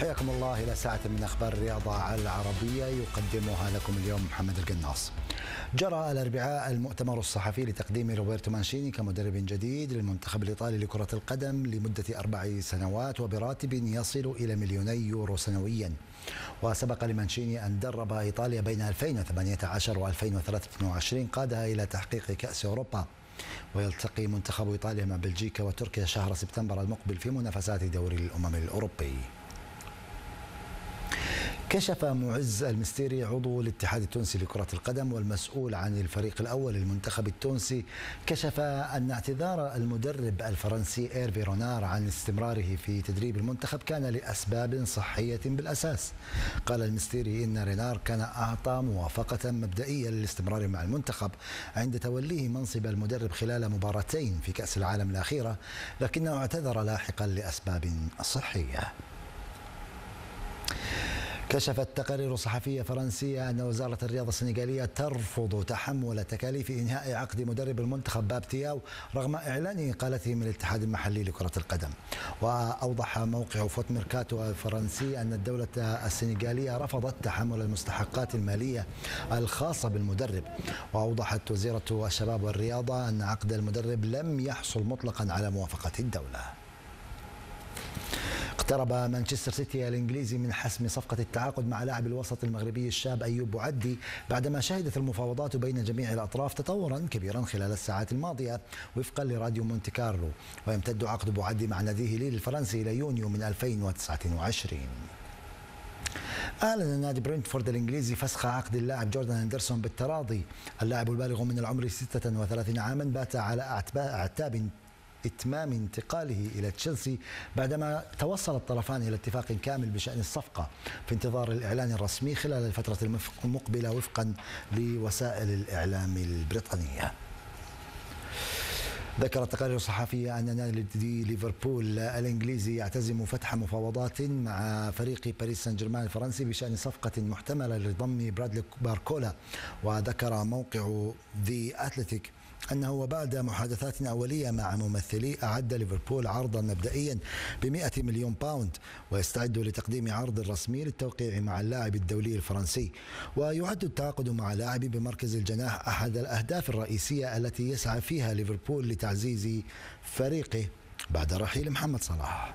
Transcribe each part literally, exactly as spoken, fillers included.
حياكم الله إلى ساعة من أخبار الرياضة العربية يقدمها لكم اليوم محمد القناص. جرى الأربعاء المؤتمر الصحفي لتقديم روبرتو مانشيني كمدرب جديد للمنتخب الإيطالي لكرة القدم لمدة أربع سنوات وبراتب يصل إلى مليوني يورو سنويا. وسبق لمانشيني أن درب إيطاليا بين ألفين وثمانية عشر وألفين وثلاثة وعشرين قادها إلى تحقيق كأس أوروبا. ويلتقي منتخب إيطاليا مع بلجيكا وتركيا شهر سبتمبر المقبل في منافسات دوري الأمم الأوروبي. كشف معز المستيري عضو الاتحاد التونسي لكرة القدم والمسؤول عن الفريق الأول للمنتخب التونسي كشف أن اعتذار المدرب الفرنسي إيرفي رونار عن استمراره في تدريب المنتخب كان لأسباب صحية بالأساس. قال المستيري إن رينار كان أعطى موافقة مبدئية للاستمرار مع المنتخب عند توليه منصب المدرب خلال مباراتين في كأس العالم الأخيرة، لكنه اعتذر لاحقا لأسباب صحية. كشفت تقارير صحفية فرنسية أن وزارة الرياضة السنغالية ترفض تحمل تكاليف إنهاء عقد مدرب المنتخب باب تياو رغم إعلان إقالته من الاتحاد المحلي لكرة القدم. وأوضح موقع فوت ميركاتو الفرنسي أن الدولة السنغالية رفضت تحمل المستحقات المالية الخاصة بالمدرب. وأوضحت وزيرة الشباب والرياضة أن عقد المدرب لم يحصل مطلقا على موافقة الدولة. اقترب مانشستر سيتي الإنجليزي من حسم صفقة التعاقد مع لاعب الوسط المغربي الشاب أيوب بوعدي بعدما شهدت المفاوضات بين جميع الأطراف تطورا كبيرا خلال الساعات الماضية وفقا لراديو مونتي كارلو. ويمتد عقد بوعدي مع ناديه ليل الفرنسي إلى يونيو من ألفين وتسعة وعشرين. أعلن نادي برينتفورد الإنجليزي فسخ عقد اللاعب جوردان هندرسون بالتراضي. اللاعب البالغ من العمر ستة وثلاثين عاما بات على أعتاب إتمام انتقاله إلى تشيلسي بعدما توصل الطرفان إلى اتفاق كامل بشأن الصفقة في انتظار الإعلان الرسمي خلال الفترة المقبلة وفقا لوسائل الإعلام البريطانية. ذكرت تقارير صحفية أن نادي ليفربول الإنجليزي يعتزم فتح مفاوضات مع فريق باريس سان جيرمان الفرنسي بشأن صفقة محتملة لضم برادلي باركولا. وذكر موقع ذا أثليتيك أنه بعد محادثات أولية مع ممثلي أعد ليفربول عرضا مبدئيا بمئة مليون باوند ويستعد لتقديم عرض رسمي للتوقيع مع اللاعب الدولي الفرنسي. ويعد التعاقد مع لاعبي بمركز الجناح أحد الأهداف الرئيسية التي يسعى فيها ليفربول لتعزيز فريقه بعد رحيل محمد صلاح.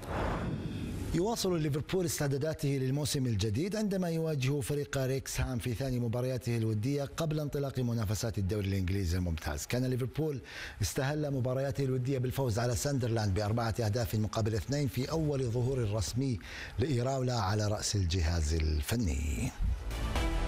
يواصل ليفربول استعداداته للموسم الجديد عندما يواجه فريق ريكسهام في ثاني مبارياته الودية قبل انطلاق منافسات الدوري الإنجليزي الممتاز. كان ليفربول استهل مبارياته الودية بالفوز على ساندرلاند بأربعة أهداف مقابل اثنين في أول ظهور رسمي لإيراولا على رأس الجهاز الفني.